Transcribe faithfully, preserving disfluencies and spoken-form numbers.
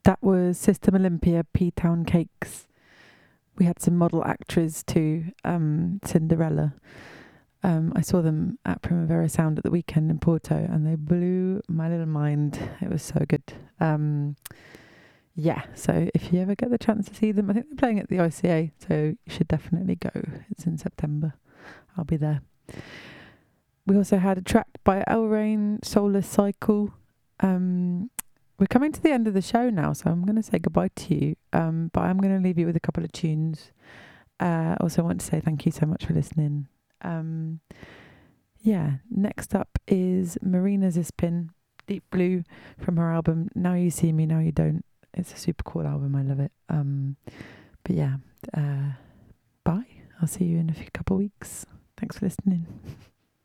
That was System Olympia, P-Town Cakes. We had some model actors too, um, Cinderella. Um, I saw them at Primavera Sound at the weekend in Porto, and they blew my little mind. It was so good. Um, yeah, so if you ever get the chance to see them, I think they're playing at the I C A, so you should definitely go. It's in September. I'll be there. We also had a track by Elrain, Solar Cycle. Um, we're coming to the end of the show now, so I'm going to say goodbye to you. Um, but I'm going to leave you with a couple of tunes. Uh, also want to say thank you so much for listening. Um, yeah, next up is Marina Zispin, Deep Blue, from her album Now You See Me, Now You Don't. It's a super cool album. I love it. Um, but yeah, uh, bye. I'll see you in a few couple of weeks. Thanks for listening.